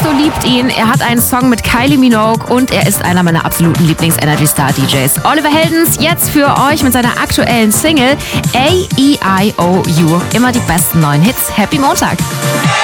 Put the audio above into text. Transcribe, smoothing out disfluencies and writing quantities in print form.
Tiesto liebt ihn, er hat einen Song mit Kylie Minogue und er ist einer meiner absoluten Lieblings-Energy-Star-DJs. Oliver Heldens jetzt für euch mit seiner aktuellen Single A-E-I-O-U. Immer die besten neuen Hits. Happy Montag!